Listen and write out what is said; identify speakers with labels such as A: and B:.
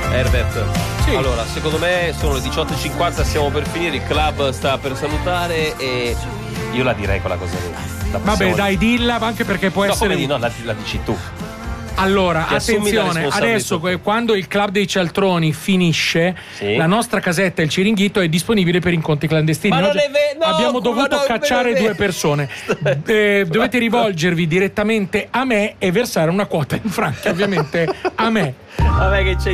A: Herbert,
B: Sì.
A: allora secondo me sono le 18:50, stiamo per finire, il club sta per salutare e io la direi quella cosa lì.
B: Vabbè, dai, dilla, anche perché può essere.
A: No, la dici tu.
B: Allora,
A: Ti assumi la
B: attenzione,
A: responsabilità.
B: adesso quando il club dei cialtroni finisce,
A: Sì.
B: la nostra casetta, il Ciringhito, è disponibile per incontri clandestini.
A: Ma non
B: Oggi
A: è vero, no,
B: abbiamo dovuto
A: non è
B: cacciare
A: vero.
B: 2 persone. Dovete rivolgervi direttamente a me e versare una quota in franchi, ovviamente a me.
A: Vabbè che c'è